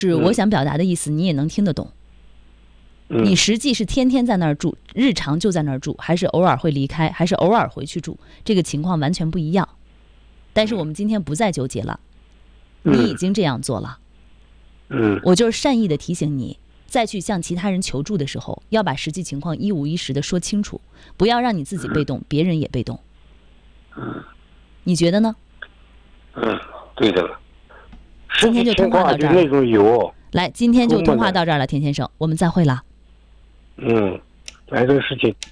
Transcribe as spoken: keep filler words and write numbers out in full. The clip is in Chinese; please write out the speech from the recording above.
是我想表达的意思，你也能听得懂。你实际是天天在那儿住，日常就在那儿住，还是偶尔会离开，还是偶尔回去住，这个情况完全不一样。但是我们今天不再纠结了，你已经这样做了。 嗯， 我就是善意的提醒你，再去向其他人求助的时候，要把实际情况一五一十的说清楚，不要让你自己被动，别人也被动。 嗯， 你觉得呢？ 嗯，对的。 今天就通话到这儿那种有。 来，今天就通话到这儿了，田先生，我们再会了。 嗯，咱这个事情。